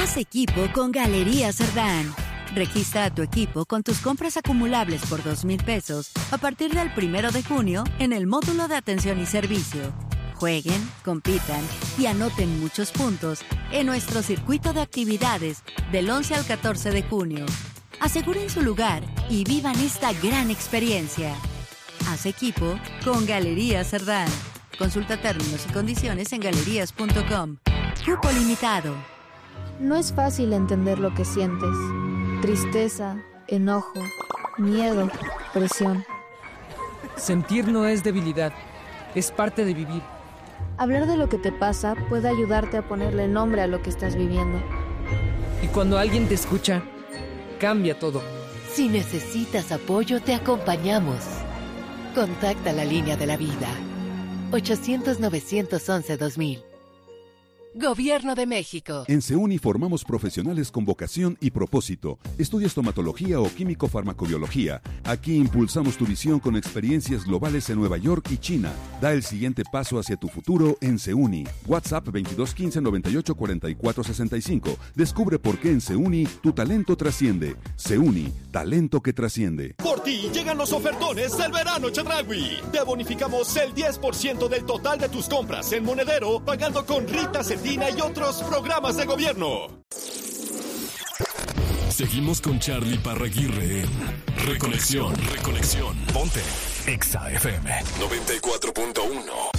Haz equipo con Galerías Cerdán. Registra a tu equipo con tus compras acumulables por 2,000 pesos a partir del 1 de junio en el módulo de atención y servicio. Jueguen, compitan y anoten muchos puntos en nuestro circuito de actividades del 11 al 14 de junio. Aseguren su lugar y vivan esta gran experiencia. Haz equipo con Galerías Cerdán. Consulta términos y condiciones en galerías.com. Cupo limitado. No es fácil entender lo que sientes. Tristeza, enojo, miedo, presión. Sentir no es debilidad, es parte de vivir. Hablar de lo que te pasa puede ayudarte a ponerle nombre a lo que estás viviendo. Y cuando alguien te escucha, cambia todo. Si necesitas apoyo, te acompañamos. Contacta la línea de la vida. 800-911-2000. Gobierno de México. En CEUNI formamos profesionales con vocación y propósito. ¿Estudia estomatología o químico-farmacobiología? Aquí impulsamos tu visión con experiencias globales en Nueva York y China. Da el siguiente paso hacia tu futuro en CEUNI. WhatsApp 2215 98 44 65. Descubre por qué en CEUNI tu talento trasciende. CEUNI, talento que trasciende. Por ti llegan los ofertones del verano Chedraui. Te bonificamos el 10% del total de tus compras en Monedero, pagando con Rita Cetina y otros programas de gobierno. Seguimos con Charlie Parraguirre en Reconexión. Ponte Exa FM 94.1.